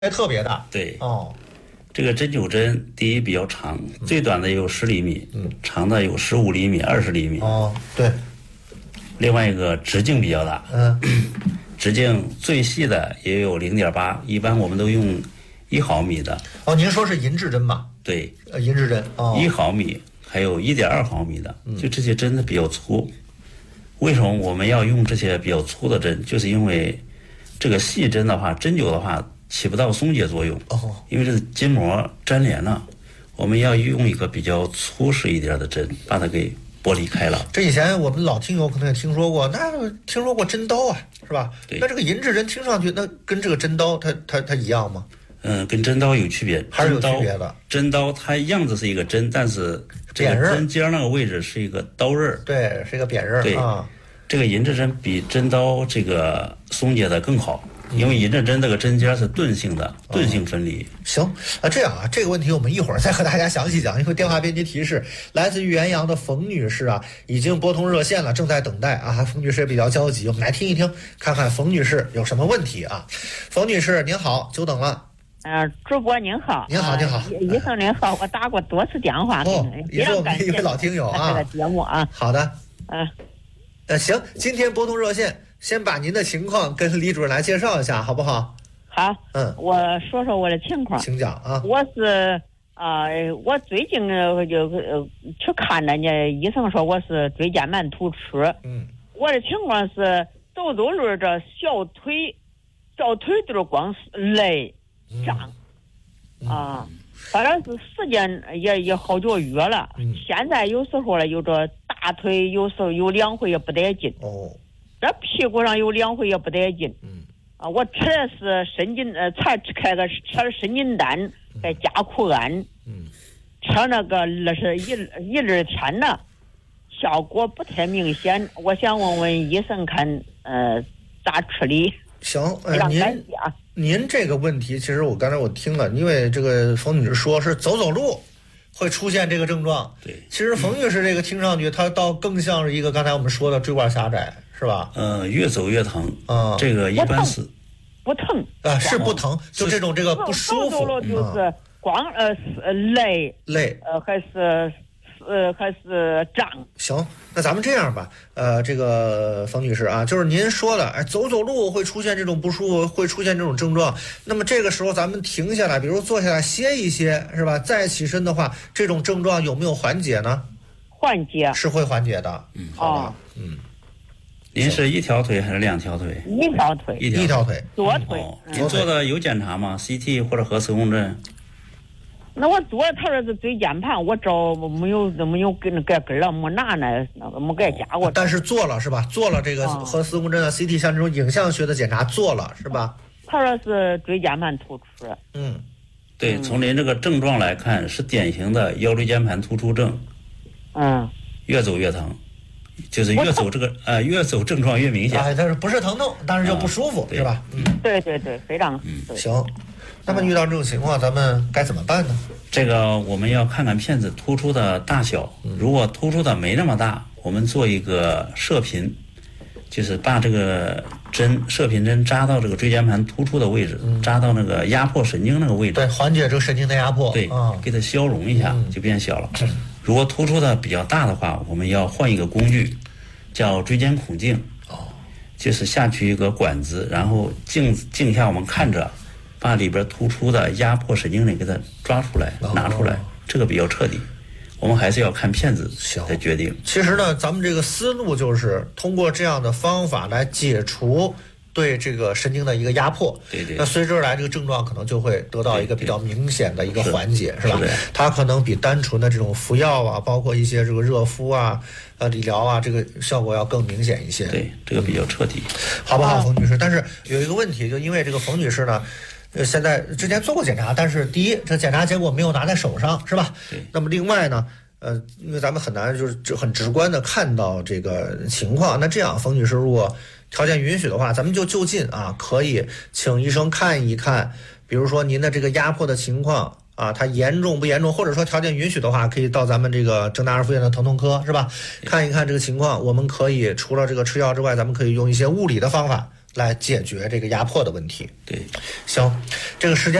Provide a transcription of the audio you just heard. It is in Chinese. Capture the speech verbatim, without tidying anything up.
还特别大。 对， 哦， 这个针灸针第一比较长，最短的有十厘米，嗯，长的有十五厘米、二十厘米。 哦，对。 另外一个直径比较大， 嗯， 直径最细的也有零点八，一般我们都用一毫米的。 哦，您说是银质针吧？ 对， 呃，银质针。哦， 一毫米，还有一点二毫米的，就这些针子比较粗。为什么我们要用这些比较粗的针？就是因为这个细针的话，针灸的话起不到松解作用。 哦， 因为这个筋膜粘连了，我们要用一个比较粗实一点的针，把它给剥离开了。 这以前我们老听友可能也听说过，那听说过针刀啊，是吧？ 对。 那这个银质针听上去，那跟这个针刀它它它一样吗？ 嗯，跟针刀有区别， 还是有区别的。 针刀它样子是一个针，但是这个针尖那个位置是一个刀刃， 对，是一个扁刃。 对啊， 这个银质针比针刀这个松解的更好。因为银质针这个针尖是钝性的，钝性分离。 行啊，这样啊，这个问题我们一会儿再和大家详细讲。因为电话编辑提示，来自于原阳的冯女士啊，已经拨通热线了，正在等待啊。冯女士也比较焦急，我们来听一听，看看冯女士有什么问题啊。冯女士您好，久等了。 呃，主播您好， 您好，您好， 医生您好，我打过多次电话， 哦，也是我们一位老听友啊。 这个节目啊， 好的， 嗯， 呃，行，今天拨通热线。先把您的情况跟李主任来介绍一下，好不好？ 好， 嗯， 我说说我的情况， 请讲啊。 我是啊、呃，我最近呃就呃去看人家医生说我是椎间盘突出， 嗯， 我的情况是走走路这小腿、小腿肚光是累胀， 嗯、 啊，反正是时间也也好几个月了。 嗯， 现在有时候呢，有这大腿有时候有两回也不得劲。 哦。 这屁股上有两回也不得劲， 嗯， 啊，我吃的是生津，呃，才开个吃了生津丹，再加库胺， 嗯， 吃那个那是一一二天了，效果不太明显。我想问问医生看，呃，咋处理？ 行，呃，您啊， 您这个问题，其实我刚才我听了，因为这个冯女士说是走走路会出现这个症状， 对， 其实冯女士这个听上去，它倒更像是一个刚才我们说的椎管狭窄。是吧？ 呃，越走越疼啊、嗯， 这个一般是不疼啊，是不疼，就这种这个不舒服， 就是光呃是累累呃还是呃还是胀。 行，那咱们这样吧，呃，这个冯女士啊，就是您说的，哎，走走路会出现这种不舒服，会出现这种症状，那么这个时候咱们停下来，比如坐下来歇一歇，是吧？再起身的话，这种症状有没有缓解呢？ 缓解是会缓解的， 嗯， 好吧，嗯。 您是一条腿还是两条腿？ 一条腿， 一条一条腿， 左腿。 哦，您做的有检查吗 ？C T 或者核磁共振？ 那我做他说是椎间盘，我找没有没有跟那个根了，没拿那那个没给加过。 但是做了是吧？做了这个核磁共振的 C T， 像这种影像学的检查做了是吧？ 他说是椎间盘突出。 嗯， 对，从您这个症状来看，是典型的腰椎间盘突出症。 嗯， 越走越疼。就是越走这个呃越走症状越明显， 哎，但是不是疼痛，但是就不舒服， 啊、 是吧？ 嗯，对对对，非常嗯行。那么遇到这种情况，咱们该怎么办呢？ 这个我们要看看片子突出的大小，如果突出的没那么大，我们做一个射频，就是把这个针射频针扎到这个椎间盘突出的位置， 嗯、 扎到那个压迫神经那个位置， 对，缓解这个神经的压迫， 对， 啊、 给它消融一下， 嗯、 就变小了。如果突出的比较大的话，我们要换一个工具，叫椎间孔镜。 哦， 就是下去一个管子，然后镜镜下我们看着，把里边突出的压迫神经里给它抓出来、 哦、 拿出来，这个比较彻底。我们还是要看片子再决定。 其实呢，咱们这个思路就是通过这样的方法来解除对这个神经的一个压迫， 对对， 那随之而来这个症状可能就会得到一个比较明显的一个缓解， 是吧？它可能比单纯的这种服药啊，包括一些这个热敷啊、呃理疗啊，这个效果要更明显一些。 对，这个比较彻底， 好不好，冯女士？但是有一个问题，就因为这个冯女士呢，呃，现在之前做过检查，但是第一，这检查结果没有拿在手上，是吧？ 对。 那么另外呢？呃，因为咱们很难就是很直观的看到这个情况。那这样，冯女士，如果条件允许的话，咱们就就近啊，可以请医生看一看，比如说您的这个压迫的情况啊，它严重不严重，或者说条件允许的话，可以到咱们这个郑大二附院的疼痛科，是吧？看一看这个情况，我们可以除了这个吃药之外，咱们可以用一些物理的方法来解决这个压迫的问题。 对， 行，这个时间。